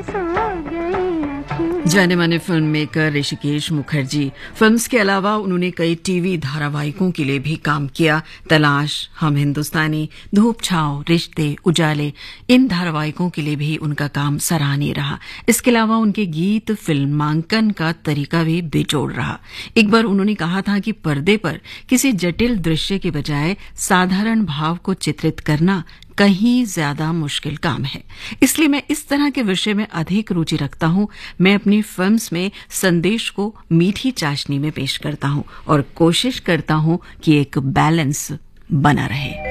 जाने माने film maker Rishikesh Mukherjee. Films के अलावा उन्होंने कई टीवी धारावाहिकों के लिए भी काम किया। तलाश, हम हिंदुस्तानी, धूप छांव, रिश्ते, उजाले, इन धारावाहिकों के लिए भी उनका काम सराहनीय रहा। इसके अलावा उनके गीत फिल्मांकन का तरीका भी बेजोड़ रहा। एक बार उन्होंने कहा था कि पर्दे पर किसी जटिल दृश्य के बजाय साधारण भाव को चित्रित करना कहीं ज्यादा मुश्किल काम है। इसलिए मैं इस तरह के विषय में अधिक रुचि रखता हूं। मैं अपनी फिल्म्स में संदेश को मीठी चाशनी में पेश करता हूं और कोशिश करता हूं कि एक बैलेंस बना रहे।